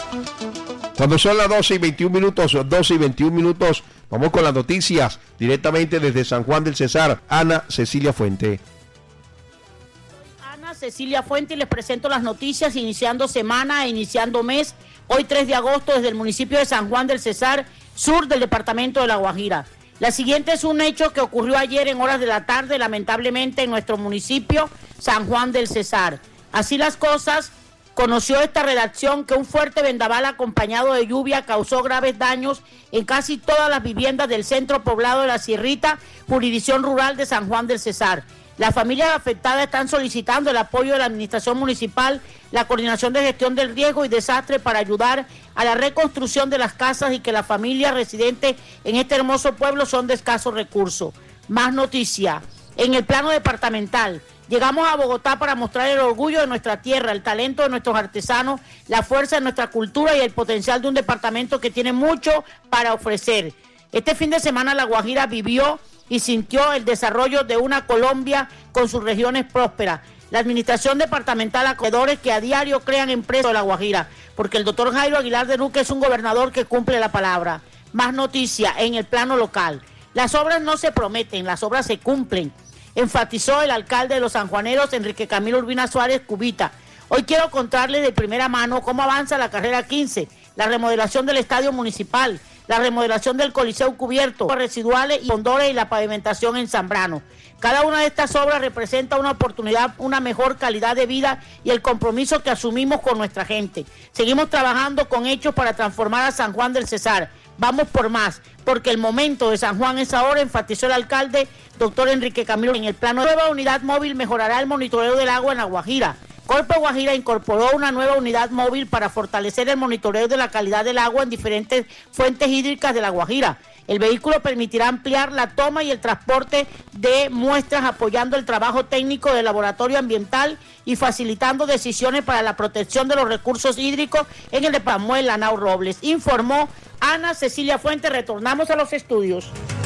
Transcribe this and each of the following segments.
Cuando son las 12:21 minutos, vamos con las noticias directamente desde San Juan del Cesar. Ana Cecilia Fuente. Ana Cecilia Fuente y les presento las noticias iniciando semana e iniciando mes. Hoy 3 de agosto desde el municipio de San Juan del Cesar, sur del departamento de La Guajira. La siguiente es un hecho que ocurrió ayer en horas de la tarde, lamentablemente en nuestro municipio, San Juan del Cesar. Así las cosas. Conoció esta redacción que un fuerte vendaval acompañado de lluvia causó graves daños en casi todas las viviendas del centro poblado de La Sierrita, jurisdicción rural de San Juan del Cesar. Las familias afectadas están solicitando el apoyo de la administración municipal, la coordinación de gestión del riesgo y desastre para ayudar a la reconstrucción de las casas y que las familias residentes en este hermoso pueblo son de escasos recursos. Más noticias. En el plano departamental, llegamos a Bogotá para mostrar el orgullo de nuestra tierra, el talento de nuestros artesanos, la fuerza de nuestra cultura y el potencial de un departamento que tiene mucho para ofrecer. Este fin de semana La Guajira vivió y sintió el desarrollo de una Colombia con sus regiones prósperas. La administración departamental, acogedores que a diario crean empresas de La Guajira, porque el doctor Jairo Aguilar de Luque es un gobernador que cumple la palabra. Más noticias en el plano local. Las obras no se prometen, las obras se cumplen, enfatizó el alcalde de los sanjuaneros, Enrique Camilo Urbina Suárez Cubita. Hoy quiero contarles de primera mano cómo avanza la carrera 15, la remodelación del estadio municipal, la remodelación del Coliseo Cubierto, residuales y hondores y la pavimentación en Zambrano. Cada una de estas obras representa una oportunidad, una mejor calidad de vida y el compromiso que asumimos con nuestra gente. Seguimos trabajando con hechos para transformar a San Juan del Cesar. Vamos por más, porque el momento de San Juan es ahora, enfatizó el alcalde, doctor Enrique Camilo. En el plano de nueva unidad móvil mejorará el monitoreo del agua en La Guajira. Corpo Guajira incorporó una nueva unidad móvil para fortalecer el monitoreo de la calidad del agua en diferentes fuentes hídricas de La Guajira. El vehículo permitirá ampliar la toma y el transporte de muestras, apoyando el trabajo técnico del laboratorio ambiental y facilitando decisiones para la protección de los recursos hídricos en el departamento de Lanao Robles. Informó Ana Cecilia Fuente. Retornamos a los estudios.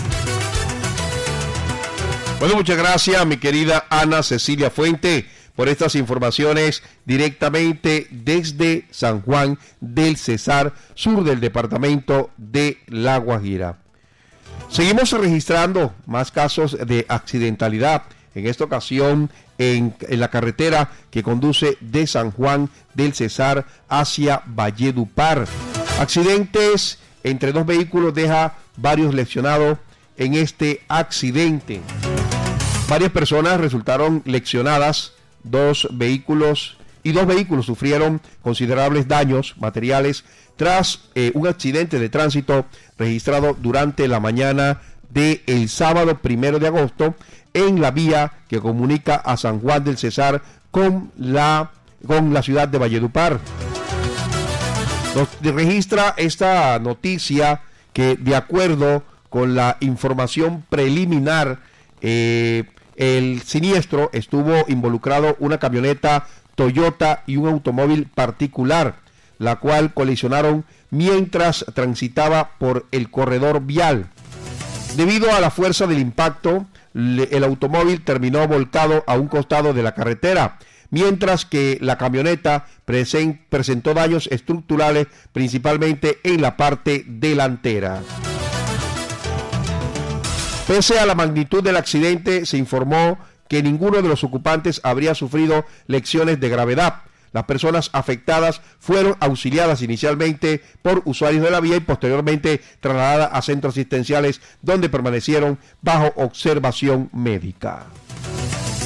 Bueno, muchas gracias, mi querida Ana Cecilia Fuente, por estas informaciones directamente desde San Juan del Cesar, sur del departamento de La Guajira. Seguimos registrando más casos de accidentalidad, en esta ocasión en la carretera que conduce de San Juan del Cesar hacia Valledupar. Accidentes entre dos vehículos deja varios lesionados en este accidente. Varias personas resultaron lesionadas, dos vehículos sufrieron considerables daños materiales tras un accidente de tránsito registrado durante la mañana del sábado 1 de agosto en la vía que comunica a San Juan del Cesar con la ciudad de Valledupar. Nos registra esta noticia que, de acuerdo con la información preliminar, el siniestro estuvo involucrado una camioneta Toyota y un automóvil particular, la cual colisionaron mientras transitaba por el corredor vial. Debido a la fuerza del impacto, el automóvil terminó volcado a un costado de la carretera, mientras que la camioneta presentó daños estructurales, principalmente en la parte delantera. Pese a la magnitud del accidente, se informó que ninguno de los ocupantes habría sufrido lesiones de gravedad. Las personas afectadas fueron auxiliadas inicialmente por usuarios de la vía y posteriormente trasladadas a centros asistenciales donde permanecieron bajo observación médica.